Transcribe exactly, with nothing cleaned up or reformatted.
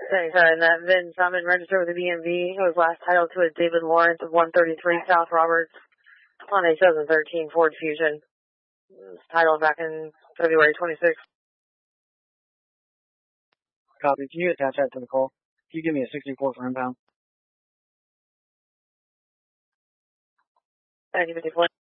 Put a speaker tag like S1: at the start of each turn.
S1: Sorry, sorry, and that V I N's not been registered with the B M V. It was last titled to a David Lawrence of one thirty-three South Roberts on a two thousand thirteen Ford Fusion. It was titled back in February twenty-sixth.
S2: Copy. Can you attach that to the call? Can you give me a sixty-four for impound?
S1: Thank you, fifty-four.